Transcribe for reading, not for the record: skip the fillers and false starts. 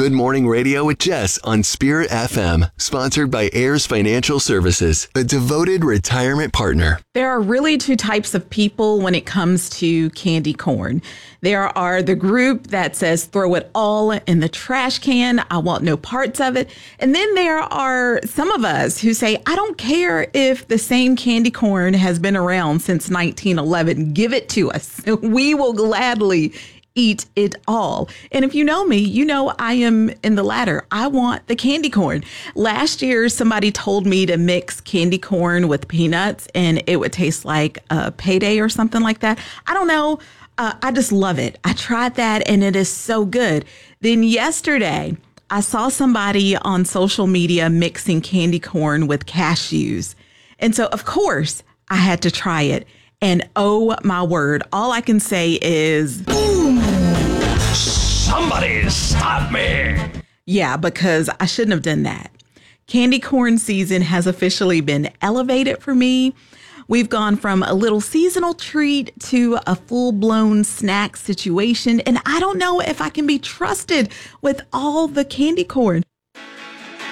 Good Morning Radio with Jess on Spirit FM, sponsored by Ayers Financial Services, a devoted retirement partner. There are really two types of people when it comes to candy corn. There are the group that says throw it all in the trash can. I want no parts of it. And then there are some of us who say, I don't care if the same candy corn has been around since 1911. Give it to us. We will gladly eat it all. And if you know me, you know I am in the latter. I want the candy corn. Last year, somebody told me to mix candy corn with peanuts and it would taste like a payday or something like that. I don't know. I just love it. I tried that and it is so good. Then yesterday, I saw somebody on social media mixing candy corn with cashews. And so, of course, I had to try it. And oh my word, all I can say is, boom! Somebody stop me! Yeah, because I shouldn't have done that. Candy corn season has officially been elevated for me. We've gone from a little seasonal treat to a full-blown snack situation, and I don't know if I can be trusted with all the candy corn.